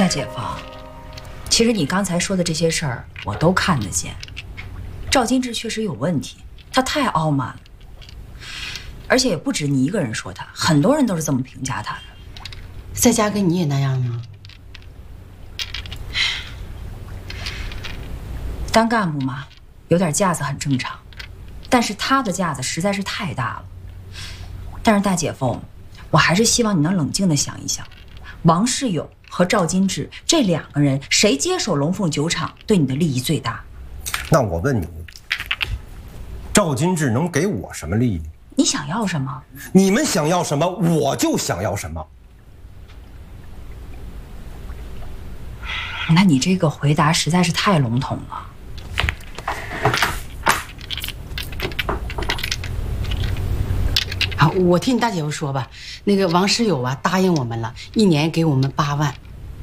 大姐夫，其实你刚才说的这些事儿我都看得见。赵金志确实有问题，他太傲慢了，而且也不止你一个人说他，很多人都是这么评价他的。 在家跟你也那样吗？ 当干部嘛，有点架子很正常，但是他的架子实在是太大了。但是大姐夫，我还是希望你能冷静地想一想，王世友和赵金志这两个人，谁接手龙凤酒厂对你的利益最大？ 那我问你，赵金志能给我什么利益？ 你想要什么？ 你们想要什么，我就想要什么。 那你这个回答实在是太笼统了。 好，我替你大姐夫说吧，那个王世友啊答应我们了，1年给我们8万。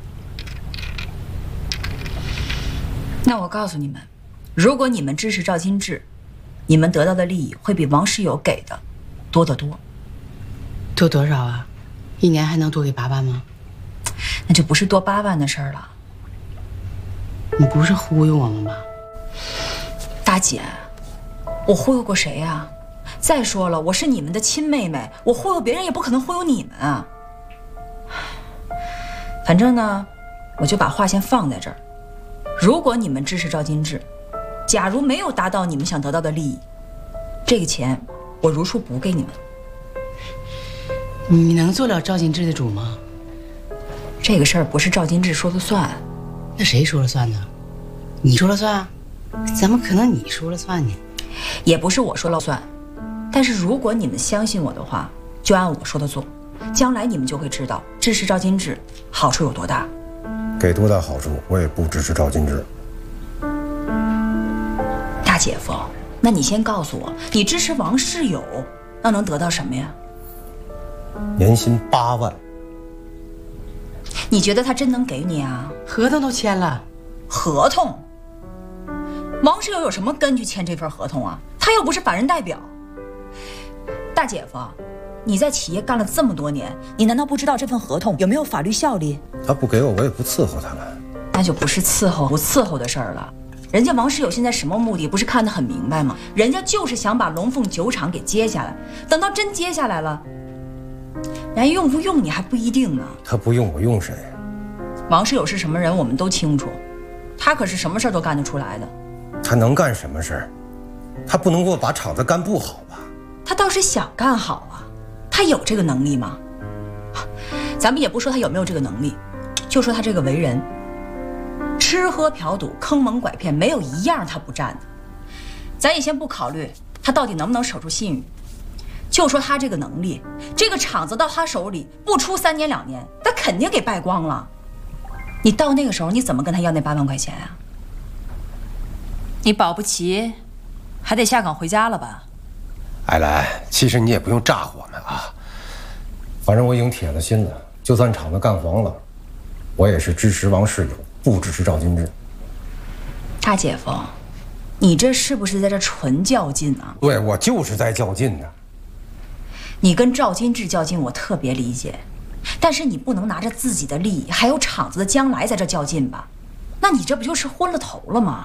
那我告诉你们，如果你们支持赵金志，你们得到的利益会比王世友给的多得多。 多多少啊？1年还能多给8万吗？ 那就不是多8万的事儿了。 你不是忽悠我们吧？ 大姐，我忽悠过谁呀？再说了，我是你们的亲妹妹，我忽悠别人也不可能忽悠你们啊。反正呢，我就把话先放在这儿。如果你们支持赵金志，假如没有达到你们想得到的利益，这个钱我如数补给你们。 你能做了赵金志的主吗？ 这个事儿不是赵金志说了算。 那谁说了算呢？你说了算？怎么可能你说了算呢？ 也不是我说了算。但是如果你们相信我的话，就按我说的做，将来你们就会知道支持赵金志好处有多大。 给多大好处，我也不支持赵金志。 大姐夫，那你先告诉我，你支持王世友，那能得到什么呀？ 年薪8万。 你觉得他真能给你啊？ 合同都签了。 合同？王世友有什么根据签这份合同啊？他又不是法人代表。大姐夫，你在企业干了这么多年，你难道不知道这份合同有没有法律效力？ 他不给我，我也不伺候他了。 那就不是伺候不伺候的事儿了。人家王世友现在什么目的，不是看得很明白吗？人家就是想把龙凤酒厂给接下来，等到真接下来了，人家用不用你还不一定呢。 他不用我用谁？ 王世友是什么人我们都清楚，他可是什么事儿都干得出来的。 他能干什么事儿？他不能给我把厂子干不好吧？ 他倒是想干好啊，他有这个能力吗？咱们也不说他有没有这个能力，就说他这个为人，吃喝嫖赌坑蒙拐骗，没有一样他不占的。咱也先不考虑他到底能不能守住信誉，就说他这个能力，这个厂子到他手里不出3年2年，他肯定给败光了。你到那个时候你怎么跟他要那8万块钱啊？你保不齐还得下岗回家了吧？ 艾兰，其实你也不用炸我们啊，反正我已经铁了心了，就算厂子干黄了，我也是支持王世友，不支持赵金志。 大姐夫，你这是不是在这纯较劲啊？ 对，我就是在较劲呢。 你跟赵金志较劲，我特别理解，但是你不能拿着自己的利益还有厂子的将来在这较劲吧？那你这不就是昏了头了吗？